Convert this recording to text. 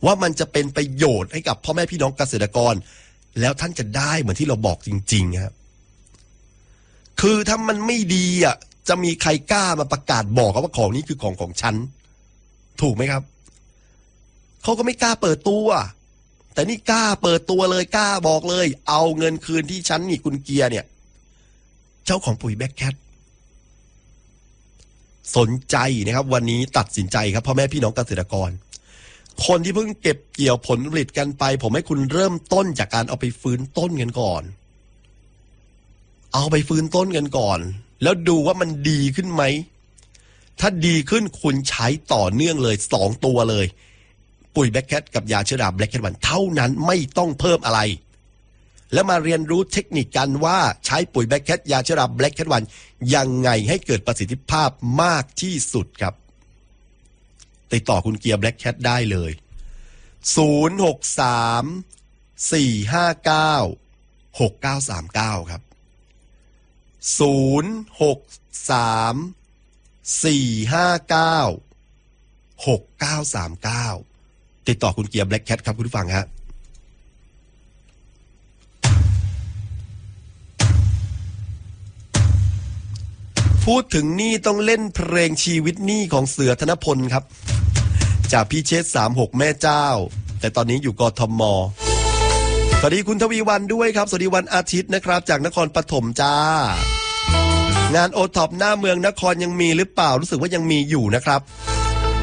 ว่ามันจะเป็นประโยชน์ให้กับพ่อแม่พี่น้องเกษตรกรแล้วท่านจะได้เหมือนที่เราบอกจริงๆครับคือถ้ามันไม่ดีอ่ะจะมีใครกล้ามาประกาศบอกว่าของนี้คือของฉันถูกไหมครับเขาก็ไม่กล้าเปิดตัวแต่นี่กล้าเปิดตัวเลยกล้าบอกเลยเอาเงินคืนที่ฉันนี่คุณเกียร์เนี่ยเจ้าของปุ๋ยแบ็คแคทสนใจนะครับวันนี้ตัดสินใจครับพ่อแม่พี่น้องเกษตรกรคนที่เพิ่งเก็บเกี่ยวผลผลิตกันไปผมให้คุณเริ่มต้นจากการเอาไปฟื้นต้นกันก่อนเอาไปฟื้นต้นกันก่อนแล้วดูว่ามันดีขึ้นไหมถ้าดีขึ้นคุณใช้ต่อเนื่องเลย2ตัวเลยปุ๋ยแบ็คแคทกับยาเชื้อราแบล็คแคท1เท่านั้นไม่ต้องเพิ่มอะไรแล้วมาเรียนรู้เทคนิคกันว่าใช้ปุ๋ยแบล็คแคทยาเชื้อราแบล็คแคท1ยังไงให้เกิดประสิทธิภาพมากที่สุดครับติดต่อคุณเกียร์แบล็คแคทได้เลย063-459-6939ครับ063-459-6939ติดต่อคุณเกียร์แบล็คแคทครับคุณผู้ฟังฮะพูดถึงนี่ต้องเล่นเพลงชีวิตหนี้ของเสือธนพลครับจากพี่เชษ36แม่เจ้าแต่ตอนนี้อยู่กทม.สวัสดีคุณทวีวันด้วยครับสวัสดีวันอาทิตย์นะครับจากนครปฐมจ้างานโอท็อปหน้าเมืองนครยังมีหรือเปล่ารู้สึกว่ายังมีอยู่นะครับ